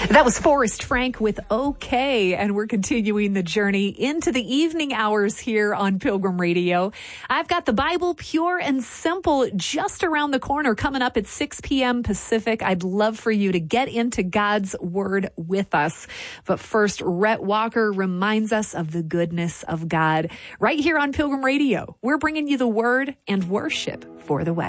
That was Forrest Frank with OK, and we're continuing the journey into the evening hours here on Pilgrim Radio. I've got the Bible Pure and Simple just around the corner coming up at 6 p.m. Pacific. I'd love for you to get into God's Word with us. But first, Rhett Walker reminds us of the goodness of God. Right here on Pilgrim Radio, we're bringing you the Word and worship for the way.